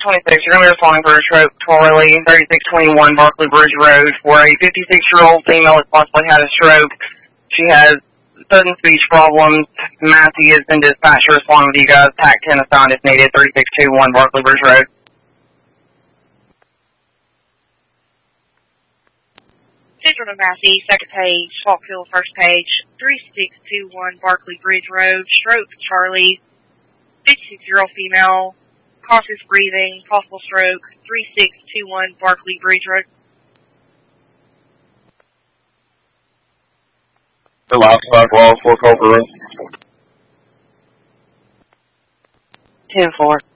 26, you're going to be responding for a stroke Charlie, 3621 Barclay Bridge Road for a 56-year-old female that possibly had a stroke. She has sudden speech problems. Massey has been dispatched to respond with you guys. TAC 10 assigned if needed, 3621 Barclay Bridge Road. Central to Massey, second page, Falkville, first page, 3621 Barclay Bridge Road, stroke Charlie, 56-year-old female, cautious breathing, possible stroke, 3621 Barclay Bridge Road. The last back wall, 4 call for room. 10-4.